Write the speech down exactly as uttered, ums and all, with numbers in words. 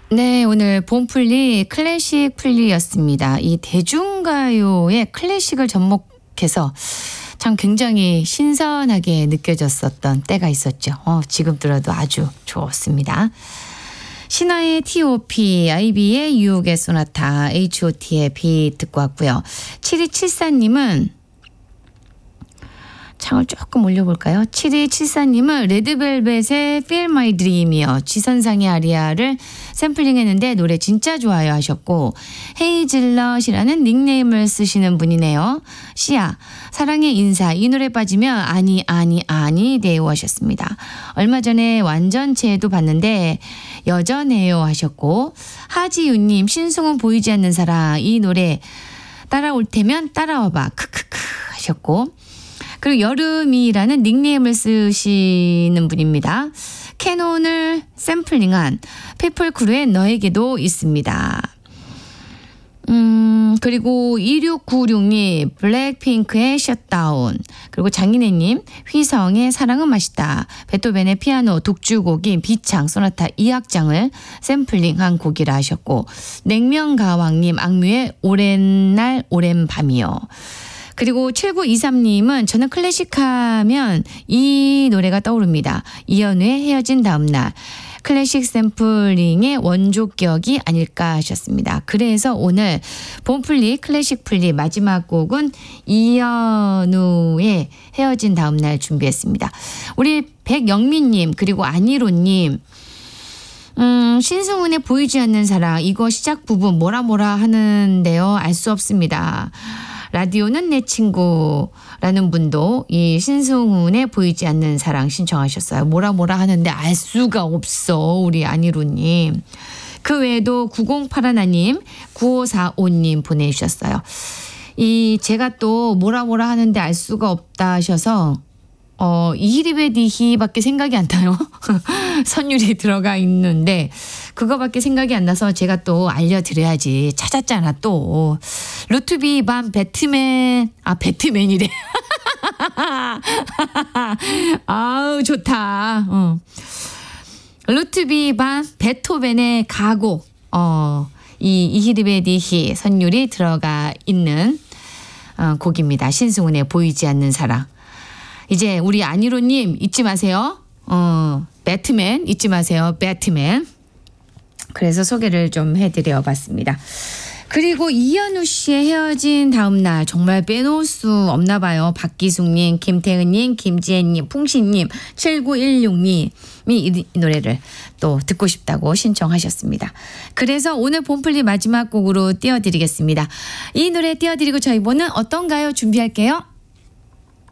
네, 오늘 봄플리 클래식 플리였습니다. 이 대중가요의 클래식을 접목해서 참 굉장히 신선하게 느껴졌었던 때가 있었죠. 어, 지금 들어도 아주 좋습니다. 신화의 티 오 피, 아이비의 유혹의 소나타, 에이치 오 티의 비 듣고 왔고요. 칠이칠사님은 창을 조금 올려볼까요? 칠이칠사님은 레드벨벳의 Feel My Dream이요. 지선상의 아리아를 샘플링했는데 노래 진짜 좋아요 하셨고, 헤이즐넛이라는 닉네임을 쓰시는 분이네요. 씨야, 사랑의 인사, 이 노래 빠지면 아니 아니 아니 네요 하셨습니다. 얼마 전에 완전체도 봤는데 여전해요 하셨고, 하지윤님 신승훈 보이지 않는 사랑, 이 노래 따라올 테면 따라와봐 크크크 하셨고, 그리고 여름이라는 닉네임을 쓰시는 분입니다. 캐논을 샘플링한 피플크루의 너에게도 있습니다. 음, 그리고 이육구육님 블랙핑크의 셧다운, 그리고 장인애님 휘성의 사랑은 맛있다, 베토벤의 피아노 독주곡인 비창 소나타 이 악장을 샘플링한 곡이라 하셨고, 냉면가왕님 악뮤의 오랜 날 오랜 밤이요. 그리고 칠구이삼님은 저는 클래식 하면 이 노래가 떠오릅니다. 이현우의 헤어진 다음날, 클래식 샘플링의 원조격이 아닐까 하셨습니다. 그래서 오늘 봄플리 클래식 플리 마지막 곡은 이현우의 헤어진 다음날 준비했습니다. 우리 백영민님 그리고 안희로님, 음, 신승훈의 보이지 않는 사랑, 이거 시작 부분 뭐라 뭐라 하는데요. 알 수 없습니다. 라디오는 내 친구라는 분도 이 신승훈의 보이지 않는 사랑 신청하셨어요. 뭐라 뭐라 하는데 알 수가 없어, 우리 안희루님. 그 외에도 구공팔일님, 구오사오님 보내주셨어요. 이 제가 또 뭐라 뭐라 하는데 알 수가 없다 하셔서 어, 이히리베디히밖에 생각이 안 나요. 선율이 들어가 있는데 그거밖에 생각이 안 나서 제가 또 알려드려야지 찾았잖아 또. 루트비 반 배트맨, 아 배트맨이래. 아우 좋다. 어. 루트비 반 베토벤의 가곡, 어, 이 이히리베디히 선율이 들어가 있는 어, 곡입니다. 신승훈의 보이지 않는 사랑. 이제 우리 안희로님 잊지 마세요. 어, 배트맨 잊지 마세요. 배트맨. 그래서 소개를 좀 해드려 봤습니다. 그리고 이현우 씨의 헤어진 다음날 정말 빼놓을 수 없나 봐요. 박기숙님, 김태은님, 김지혜님, 풍신님, 칠구일육님이 이 노래를 또 듣고 싶다고 신청하셨습니다. 그래서 오늘 봄플리 마지막 곡으로 띄워드리겠습니다. 이 노래 띄워드리고 저희 번은 어떤가요? 준비할게요.